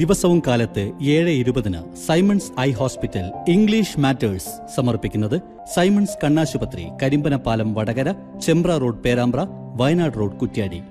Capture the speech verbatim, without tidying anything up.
ദിവസവും കാലത്ത് ഏഴ് ഇരുപതിന് Symons eye hospital English matters സമർപ്പിക്കുന്നത് സൈമൺസ് കണ്ണാശുപത്രി, കരിമ്പനപ്പാലം, വടകര, ചെമ്പ്ര റോഡ്, പേരാമ്പ്ര, വയനാട് റോഡ്, കുറ്റ്യാടി.